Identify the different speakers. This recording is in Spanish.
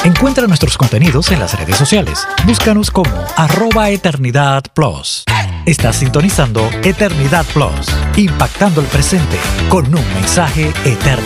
Speaker 1: Encuentra nuestros contenidos en las redes sociales. Búscanos como @EternidadPlus. Estás sintonizando Eternidad Plus, impactando el presente con un mensaje eterno.